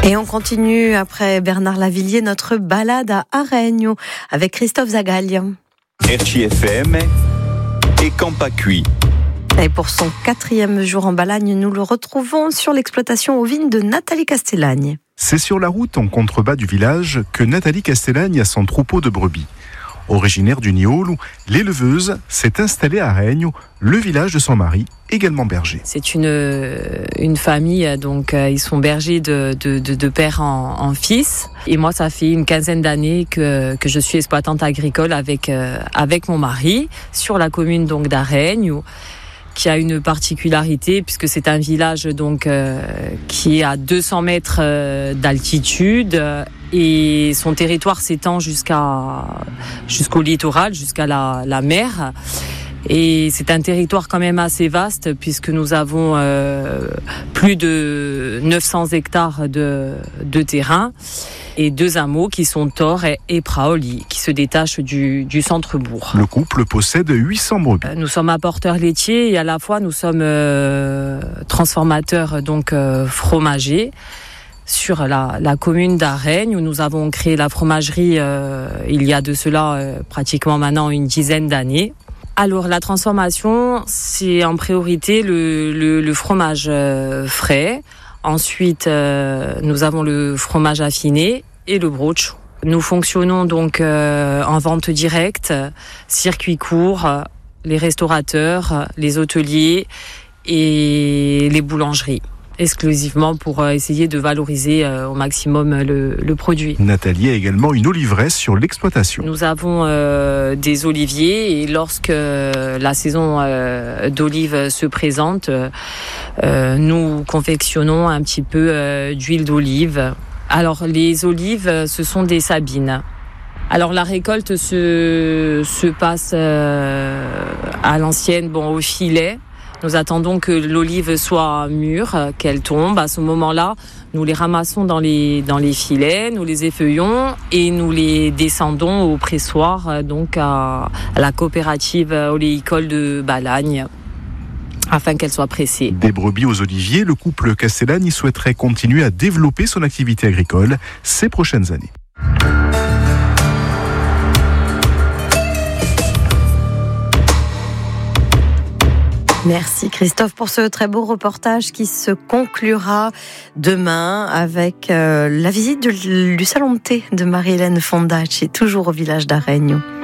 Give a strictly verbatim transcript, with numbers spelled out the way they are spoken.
Et on continue après Bernard Lavillier notre balade à Aregno avec Christophe Zagaglia. R C F M et Campacui. Et pour son quatrième jour en Balagne, nous le retrouvons sur l'exploitation ovine de Nathalie Castellagne. C'est sur la route en contrebas du village que Nathalie Castellagne a son troupeau de brebis. Originaire du Niolu, l'éleveuse s'est installée à Aregno, le village de son mari, également berger. C'est une, une famille, donc euh, ils sont bergers de, de, de, de père en, en fils. Et moi, ça fait une quinzaine d'années que, que je suis exploitante agricole avec, euh, avec mon mari sur la commune donc d'Aregno, qui a une particularité puisque c'est un village donc euh, qui est à deux cents mètres euh, d'altitude euh, et son territoire s'étend jusqu'à jusqu'au littoral, jusqu'à la, la mer. Et c'est un territoire quand même assez vaste puisque nous avons euh, plus de neuf cents hectares de, de terrain et deux hameaux qui sont Tor et, et Praoli qui se détachent du, du centre-bourg. Le couple possède huit cents brebis. Nous sommes apporteurs laitiers et à la fois nous sommes euh, transformateurs donc euh, fromagers. Sur la, la commune d'Aregno où nous avons créé la fromagerie euh, il y a de cela euh, pratiquement maintenant une dizaine d'années. Alors la transformation, c'est en priorité le, le, le fromage euh, frais. Ensuite, euh, nous avons le fromage affiné et le broch. Nous fonctionnons donc euh, en vente directe, circuit court, les restaurateurs, les hôteliers et les boulangeries, exclusivement pour essayer de valoriser au maximum le, le produit. Nathalie a également une oliveresse sur l'exploitation. Nous avons euh, des oliviers et lorsque la saison euh, d'olive se présente, euh, nous confectionnons un petit peu euh, d'huile d'olive. Alors les olives, ce sont des sabines. Alors la récolte se, se passe euh, à l'ancienne, bon, au filet. Nous attendons que l'olive soit mûre, qu'elle tombe. À ce moment-là, nous les ramassons dans les, dans les filets, nous les effeuillons et nous les descendons au pressoir, donc à, à la coopérative oléicole de Balagne, afin qu'elle soit pressée. Des brebis aux oliviers, le couple Castellagne souhaiterait continuer à développer son activité agricole ces prochaines années. Merci Christophe pour ce très beau reportage qui se conclura demain avec euh, la visite de, du salon de thé de Marie-Hélène Fondacci, toujours au village d'Aregno.